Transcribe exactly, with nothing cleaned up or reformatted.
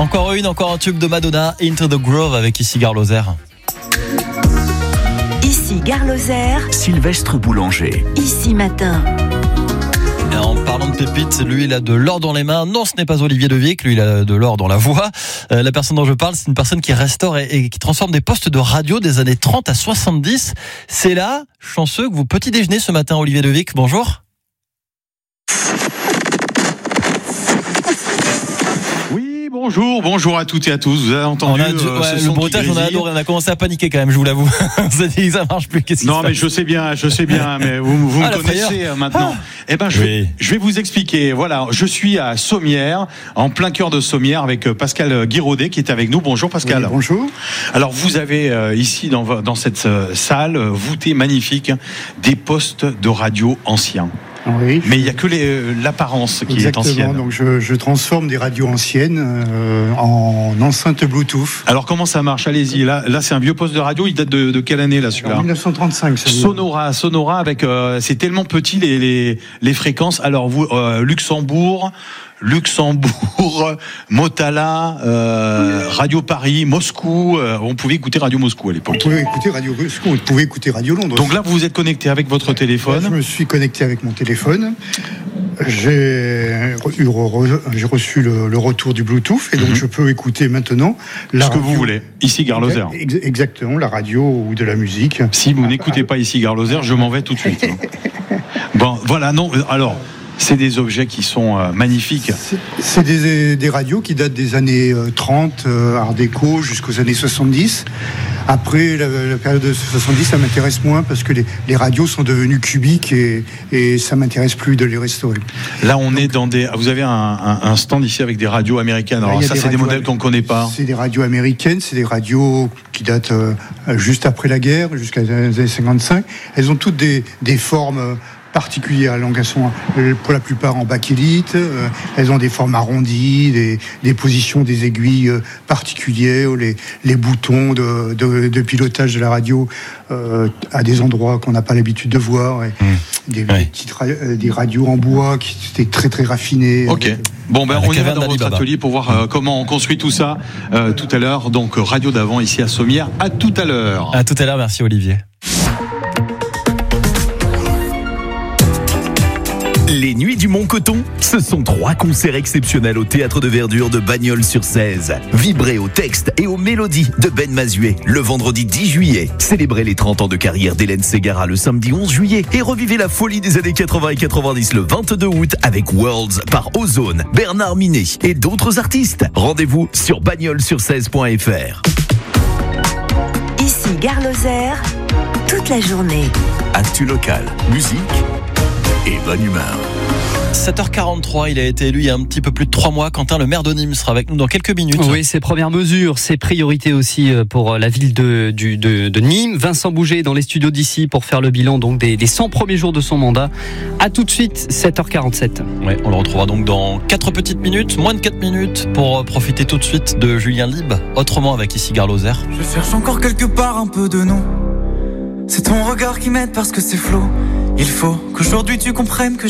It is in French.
Encore une, encore un tube de Madonna, Into the Grove avec ici Gare Lozère. Ici Gare Lozère, Sylvestre Boulanger. Ici Matin. Et en parlant de pépites, lui il a de l'or dans les mains. Non, ce n'est pas Olivier Devic, lui il a de l'or dans la voix. Euh, la personne dont je parle, c'est une personne qui restaure et, et qui transforme des postes de radio des années trente à soixante-dix. C'est là, chanceux, que vous petit déjeunez ce matin, Olivier Devic. Bonjour. Bonjour, bonjour à toutes et à tous. Vous avez entendu on a du, euh, ouais, ce le bruitage, on a adoré. On a commencé à paniquer quand même, je vous l'avoue. On s'est dit que ça marche plus. Qu'est-ce non, qui mais se je sais bien, je sais bien, mais vous, vous ah, me connaissez frayeur. maintenant. Ah. Eh ben, je, oui. vais, je vais vous expliquer. Voilà, je suis à Sommières, en plein cœur de Sommières, avec Pascal Guiraudet qui est avec nous. Bonjour Pascal. Oui, bonjour. Alors vous avez euh, ici dans, dans cette euh, salle voûtée magnifique des postes de radio anciens. Oui, mais il n'y a que les, l'apparence qui exactement, est ancienne. Donc je, je transforme des radios anciennes euh, en enceintes Bluetooth. Alors comment ça marche? Allez-y. Là, là c'est un vieux poste de radio. Il date de, de quelle année là celui-là? En dix-neuf cent trente-cinq. Sonora, Sonora avec. Euh, c'est tellement petit les, les les fréquences. Alors vous, euh, Luxembourg. Luxembourg, Motala, euh, Radio Paris, Moscou. Euh, on pouvait écouter Radio Moscou à l'époque. On pouvait écouter Radio Moscou, on pouvait écouter Radio Londres. Donc là, vous vous êtes connecté avec votre téléphone. Là, je me suis connecté avec mon téléphone. J'ai, j'ai reçu le, le retour du Bluetooth et donc mm-hmm. je peux écouter maintenant la ce que radio, vous voulez. Ici, Gare Lozère. Exactement, la radio ou de la musique. Si vous ah, n'écoutez ah, pas ici, Gare Lozère, je m'en vais tout de suite. Bon, voilà, non, alors. C'est des objets qui sont euh, magnifiques. C'est, c'est des, des radios qui datent des années euh, trente, euh, Art déco, jusqu'aux années soixante-dix. Après, la, la période de soixante-dix, ça m'intéresse moins parce que les, les radios sont devenues cubiques et, et ça m'intéresse plus de les restaurer. Là, on Donc, est dans des... Vous avez un, un, un stand ici avec des radios américaines. Alors ça, des c'est des modèles qu'on ne connaît pas. C'est des radios américaines, c'est des radios qui datent euh, juste après la guerre, jusqu'à les années cinquante-cinq. Elles ont toutes des, des formes... particulières. Donc elles sont pour la plupart en bakélite, euh, elles ont des formes arrondies, des, des positions des aiguilles euh, particulières, les, les boutons de, de, de pilotage de la radio euh, à des endroits qu'on n'a pas l'habitude de voir, et mmh. des, ouais. des, petites ra- des radios en bois qui étaient très très raffinées. Ok. Avec, bon ben on y va dans votre atelier pour voir euh, comment on construit tout ça euh, tout à l'heure. Donc Radio d'avant ici à Sommières. À tout à l'heure. À tout à l'heure. Merci Olivier. Les Nuits du Mont-Coton, ce sont trois concerts exceptionnels au Théâtre de Verdure de Bagnols-sur-Cèze. Vibrez au texte et aux mélodies de Ben Mazuet le vendredi dix juillet. Célébrez les trente ans de carrière d'Hélène Ségara le samedi onze juillet et revivez la folie des années quatre-vingts et quatre-vingt-dix le vingt-deux août avec Worlds par Ozone, Bernard Minet et d'autres artistes. Rendez-vous sur bagnols sur cèze point f r. Ici Gare Lozère, toute la journée. Actu local, musique et bonne humeur. sept heures quarante-trois, il a été élu il y a un petit peu plus de trois mois. Quentin, le maire de Nîmes, sera avec nous dans quelques minutes. Oui, ses premières mesures, ses priorités aussi pour la ville de, du, de, de Nîmes. Vincent Bouget est dans les studios d'ici pour faire le bilan donc des, des cent premiers jours de son mandat. A tout de suite, sept heures quarante-sept. Ouais, on le retrouvera donc dans quatre petites minutes, moins de quatre minutes, pour profiter tout de suite de Julien Lieb, autrement avec ici Gare Lozère. Je cherche encore quelque part un peu de nous. C'est ton regard qui m'aide parce que c'est flou. Il faut qu'aujourd'hui tu comprennes que